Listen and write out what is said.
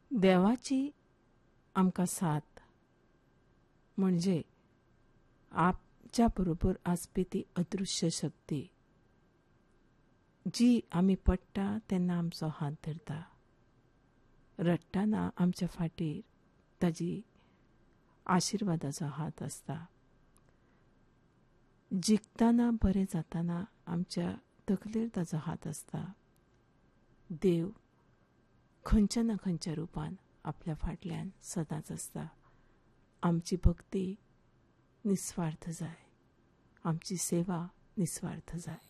देवाची आमकां साथ म्हणजे आमच्या बरोबर आसपी ती अदृश्य शक्ती जी आमी पडटा तेन्ना आमचो हात धरता, रडटना आमच्या फाटीर ताजी आशिर्वादाचो हात आसता, जिखतना बरें जातना आमच्या तकलेर ताचो हात आसता. देव खंयच्या ना खंयच्या रुपान आपल्या फाटल्यान सदांच आसता. आमची भक्ती निस्वार्थ जाय, आमची सेवा निस्वार्थ जाय.